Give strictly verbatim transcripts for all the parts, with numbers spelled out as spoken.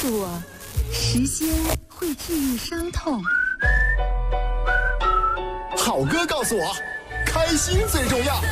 诉我，时间会治愈伤痛。 好歌告诉我，开心最重要。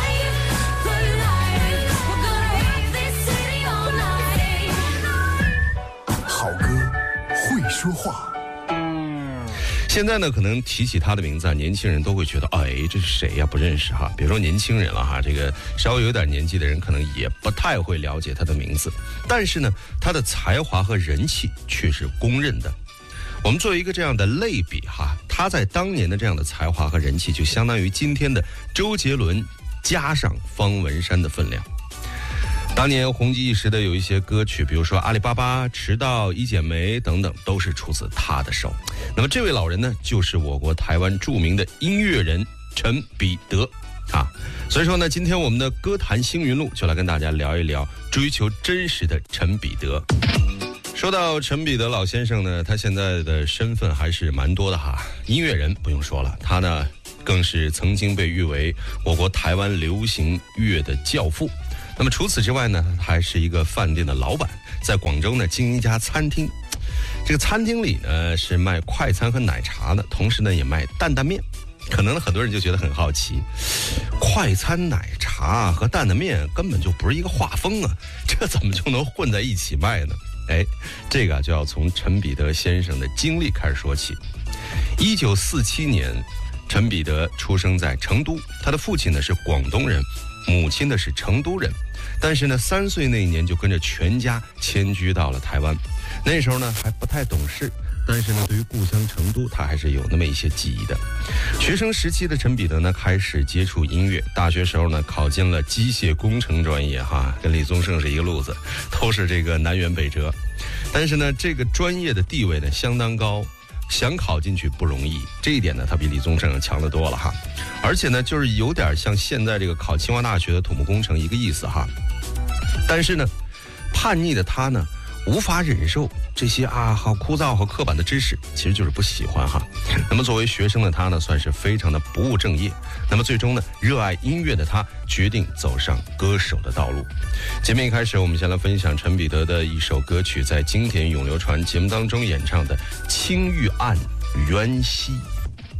好歌会说话。 现在呢，可能提起他的名字啊，年轻人都会觉得，哎，这是谁呀？不认识哈。比如说年轻人了哈，这个稍微有点年纪的人，可能也不太会了解他的名字。但是呢，他的才华和人气却是公认的。我们做一个这样的类比哈，他在当年的这样的才华和人气，就相当于今天的周杰伦加上方文山的分量。当年红极一时的有一些歌曲，比如说阿里巴巴、迟到、一剪梅等等，都是出自他的手。那么这位老人呢，就是我国台湾著名的音乐人陈彼得啊。所以说呢，今天我们的歌坛星云录就来跟大家聊一聊追求真实的陈彼得。说到陈彼得老先生呢，他现在的身份还是蛮多的哈。音乐人不用说了，他呢更是曾经被誉为我国台湾流行乐的教父。那么除此之外呢，还是一个饭店的老板，在广州呢经营一家餐厅。这个餐厅里呢是卖快餐和奶茶的，同时呢也卖担担面。可能很多人就觉得很好奇，快餐奶茶和担担面根本就不是一个画风啊，这怎么就能混在一起卖呢？哎，这个就要从陈彼得先生的经历开始说起。一九四七年，陈彼得出生在成都，他的父亲呢是广东人，母亲呢是成都人。但是呢，三岁那一年就跟着全家迁居到了台湾。那时候呢还不太懂事，但是呢，对于故乡成都，他还是有那么一些记忆的。学生时期的陈彼得呢，开始接触音乐。大学时候呢，考进了机械工程专业，哈，跟李宗盛是一个路子，都是这个南辕北辙。但是呢，这个专业的地位呢相当高，想考进去不容易。这一点呢，他比李宗盛强得多了哈。而且呢，就是有点像现在这个考清华大学的土木工程一个意思哈。但是呢，叛逆的他呢，无法忍受这些啊好枯燥和刻板的知识，其实就是不喜欢哈。那么作为学生的他呢，算是非常的不务正业。那么最终呢，热爱音乐的他决定走上歌手的道路。节目一开始，我们先来分享陈彼得的一首歌曲，在经典咏流传节目当中演唱的《青玉案·缘溪》。